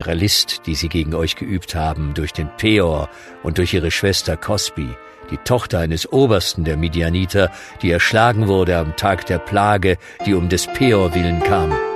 eurer List, die sie gegen euch geübt haben, durch den Peor und durch ihre Schwester Cosbi, die Tochter eines Obersten der Midianiter, die erschlagen wurde am Tag der Plage, die um des Peor willen kam.